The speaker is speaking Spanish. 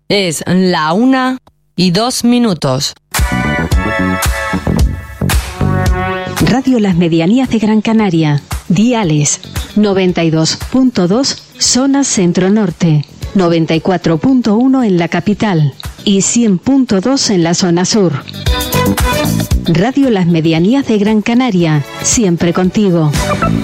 Es la 1:02. Radio Las Medianías de Gran Canaria. Diales 92.2 zona centro-norte, 94.1 en la capital y 100.2 en la zona sur. Radio Las Medianías de Gran Canaria, siempre contigo.